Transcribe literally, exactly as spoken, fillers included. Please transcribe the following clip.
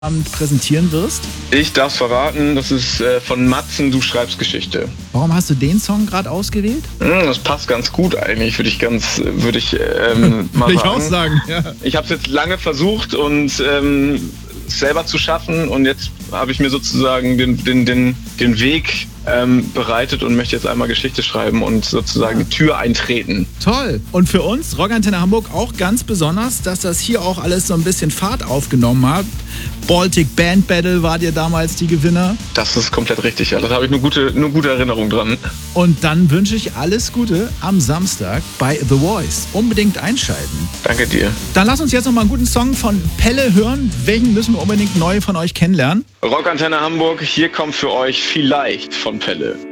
Abend präsentieren wirst? Ich darf verraten, das ist äh, von Matzen, du schreibst Geschichte. Warum hast du den Song gerade ausgewählt? Hm, das passt ganz gut eigentlich, würde ich ganz, würde ich ähm, mal Würde ich sagen. auch sagen, ja. Ich habe es jetzt lange versucht und ähm, selber zu schaffen und jetzt habe ich mir sozusagen den, den, den, den Weg ähm, bereitet und möchte jetzt einmal Geschichte schreiben und sozusagen Ja. die Tür eintreten. Toll. Und für uns, Rockantenne Hamburg, auch ganz besonders, dass das hier auch alles so ein bisschen Fahrt aufgenommen hat. Baltic Band Battle wart ihr damals die Gewinner. Das ist komplett richtig, ja. Da habe ich nur gute, nur gute Erinnerungen dran. Und dann wünsche ich alles Gute am Samstag bei The Voice. Unbedingt einschalten. Danke dir. Dann lass uns jetzt noch mal einen guten Song von Pelle hören. Welchen müssen wir unbedingt neu von euch kennenlernen? Rockantenne Hamburg, hier kommt für euch Vielleicht von Pelle.